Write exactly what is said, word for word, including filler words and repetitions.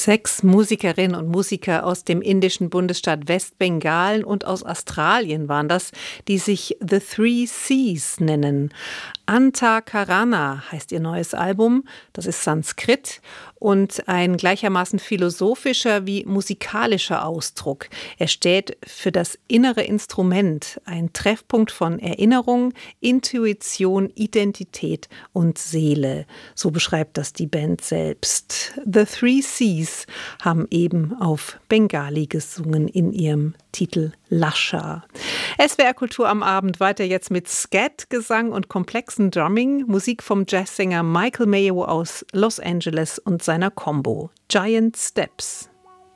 Sechs Musikerinnen und Musiker aus dem indischen Bundesstaat Westbengalen und aus Australien waren das, die sich The Three Seas nennen. Antakarana heißt ihr neues Album, das ist Sanskrit und ein gleichermaßen philosophischer wie musikalischer Ausdruck. Er steht für das innere Instrument, ein Treffpunkt von Erinnerung, Intuition, Identität und Seele. So beschreibt das die Band selbst. The Three Seas haben eben auf Bengali gesungen in ihrem Titel Lascha. S W R Kultur am Abend weiter jetzt mit Scat, Gesang und komplexen Drumming, Musik vom Jazzsänger Michael Mayo aus Los Angeles und seiner Combo Giant Steps.